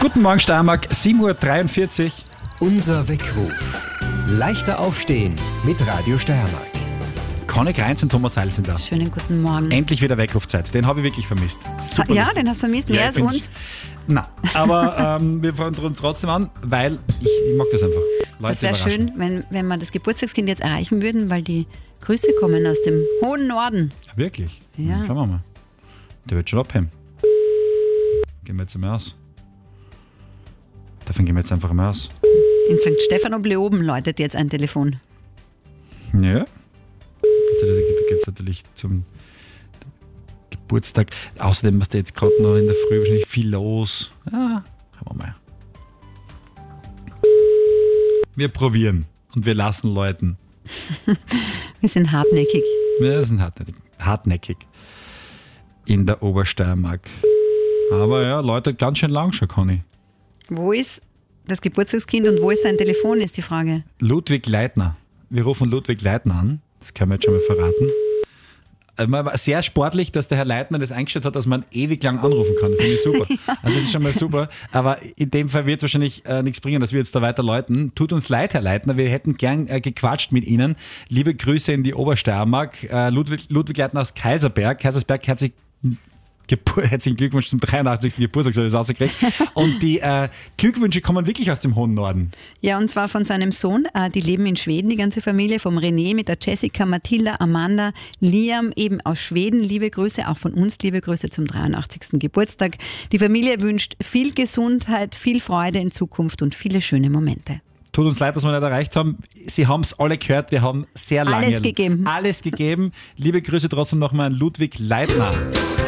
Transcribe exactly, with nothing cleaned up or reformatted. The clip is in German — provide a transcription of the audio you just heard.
Guten Morgen Steiermark, sieben Uhr dreiundvierzig. Unser Weckruf. Leichter aufstehen mit Radio Steiermark. Conny Kreinz und Thomas Heil sind da. Schönen guten Morgen. Endlich wieder Weckrufzeit. Den habe ich wirklich vermisst. Super ja, lustig. den hast du vermisst. Mehr Ja, als ich uns. Nein, aber ähm, wir fangen uns trotzdem an, weil ich, ich mag das einfach. Leute Das wäre überraschen. schön, wenn, wenn wir das Geburtstagskind jetzt erreichen würden, weil die Grüße kommen aus dem hohen Norden. Wirklich? Ja. Hm, Schauen wir mal. Der wird schon abheben. Gehen wir jetzt einmal aus. Davon gehen wir jetzt einfach mal aus. In Sankt Stephan ob Leoben läutet jetzt ein Telefon. Ja. Da geht es natürlich zum Geburtstag. Außerdem ist da jetzt gerade noch in der Früh wahrscheinlich viel los. Ja, schauen wir mal. Wir probieren und wir lassen läuten. Wir sind hartnäckig. Wir sind hartnäckig. hartnäckig. In der Obersteiermark. Aber ja, läutet ganz schön lang schon, Conny. Wo ist das Geburtstagskind und wo ist sein Telefon, ist die Frage. Ludwig Leitner. Wir rufen Ludwig Leitner an. Das können wir jetzt schon mal verraten. Aber sehr sportlich, dass der Herr Leitner das eingestellt hat, dass man ewig lang anrufen kann. Das finde ich super. Also das ist schon mal super. Aber in dem Fall wird es wahrscheinlich äh, nichts bringen, dass wir jetzt da weiter läuten. Tut uns leid, Herr Leitner. Wir hätten gern äh, gequatscht mit Ihnen. Liebe Grüße in die Obersteiermark. Äh, Ludwig, Ludwig Leitner aus Kaiserberg. Kaisersberg herzlich, Gebur- herzlichen Glückwunsch zum dreiundachtzigsten Geburtstag, so habe ich das rausgekriegt. Und die äh, Glückwünsche kommen wirklich aus dem hohen Norden. Ja, und zwar von seinem Sohn. Äh, die leben in Schweden, die ganze Familie, vom René mit der Jessica, Mathilda, Amanda, Liam, eben aus Schweden. Liebe Grüße, auch von uns, liebe Grüße zum dreiundachtzigsten Geburtstag. Die Familie wünscht viel Gesundheit, viel Freude in Zukunft und viele schöne Momente. Tut uns leid, dass wir nicht erreicht haben. Sie haben es alle gehört. Wir haben sehr lange Alles gegeben. Alles gegeben. Liebe Grüße trotzdem nochmal an Ludwig Leitner.